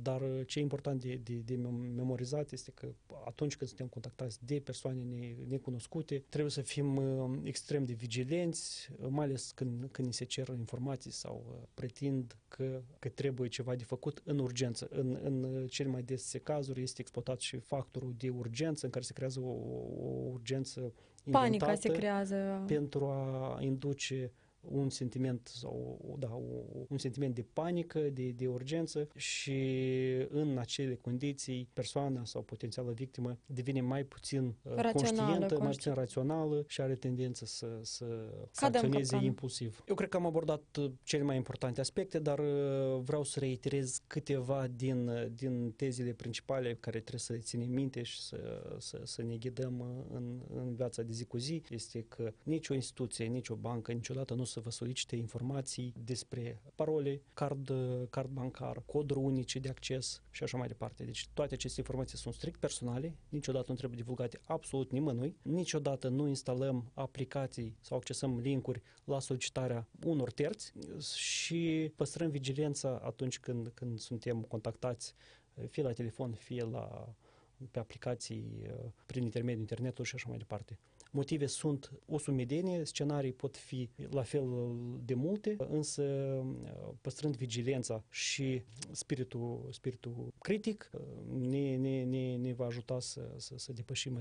dar ce e important de memorizat este că atunci când suntem contactați de persoane necunoscute, trebuie să fim extrem de vigilenți, mai ales când ni se cer informații sau pretind că trebuie ceva de făcut în urgență. În cele mai dese cazuri este exploatat și factorul de urgență în care se creează o urgență inventată. Panica se creează pentru a induce un sentiment un sentiment de panică, de urgență și în acele condiții persoana sau potențială victimă devine mai puțin conștientă, mai puțin rațională și are tendință să acționeze impulsiv. Eu cred că am abordat cele mai importante aspecte, dar vreau să reiterez câteva din tezele principale care trebuie să le ținem minte și să ne ghidăm în viața de zi cu zi. Este că nicio instituție, nicio bancă niciodată nu să vă solicite informații despre parole, card bancar, coduri unice de acces și așa mai departe. Deci toate aceste informații sunt strict personale, niciodată nu trebuie divulgate absolut nimănui, niciodată nu instalăm aplicații sau accesăm linkuri la solicitarea unor terți și păstrăm vigilența atunci când suntem contactați fie la telefon, fie pe aplicații prin intermediul internetului și așa mai departe. Motive sunt o sumedenie, scenarii pot fi la fel de multe, însă păstrând vigilența și spiritul critic ne va ajuta să depășim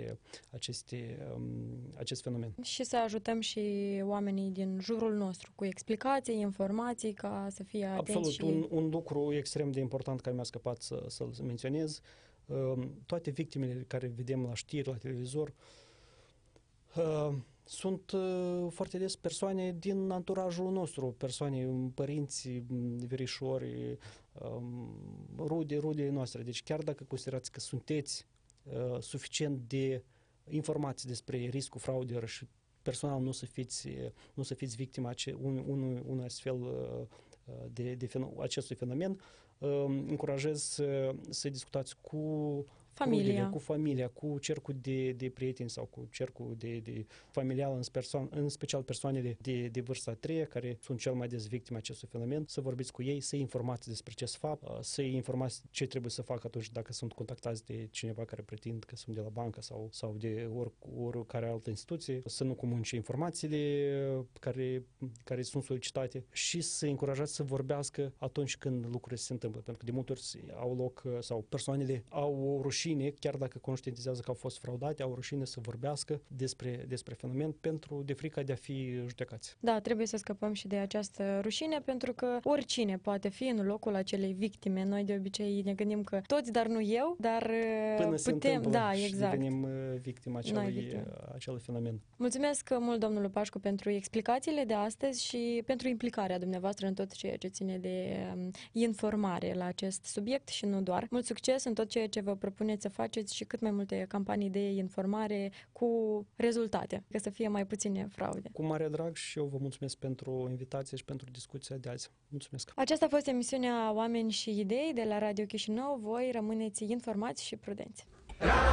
acest fenomen. Și să ajutăm și oamenii din jurul nostru cu explicații, informații, ca să fie atenți. Absolut, un lucru extrem de important care mi-a scăpat să-l menționez, toate victimele care vedem la știri, la televizor, sunt foarte des persoane din anturajul nostru, persoane, părinți, verișori, rude noastre. Deci chiar dacă considerați că sunteți suficient de informați despre riscul fraudelor și personal nu să fiți victima unui astfel de acestui fenomen, încurajez să discutați cu familia, cu cercul de prieteni sau cu cercul de familial, în special persoanele de vârsta a treia, care sunt cel mai des victime acestui fenomen, să vorbiți cu ei, să-i informați despre acest fapt, să-i informați ce trebuie să facă atunci dacă sunt contactați de cineva care pretind că sunt de la bancă sau de oricare altă instituție, să nu comunice informațiile care sunt solicitate și să încurajați să vorbească atunci când lucrurile se întâmplă, pentru că de multe ori au loc sau persoanele au o rușine, chiar dacă conștientizează că au fost fraudate, au rușine să vorbească despre fenomen de frica de a fi judecați. Da, trebuie să scăpăm și de această rușine, pentru că oricine poate fi în locul acelei victime. Noi de obicei ne gândim că toți, dar nu eu, dar până se întâmplă și devenim victima acelui fenomen. Mulțumesc mult, domnul Pașcu, pentru explicațiile de astăzi și pentru implicarea dumneavoastră în tot ceea ce ține de informare la acest subiect și nu doar. Mult succes în tot ceea ce vă propuneți să faceți și cât mai multe campanii de informare cu rezultate, ca să fie mai puține fraude. Cu mare drag și eu vă mulțumesc pentru invitație și pentru discuția de azi. Mulțumesc! Aceasta a fost emisiunea Oameni și Idei de la Radio Chișinău. Voi rămâneți informați și prudenți.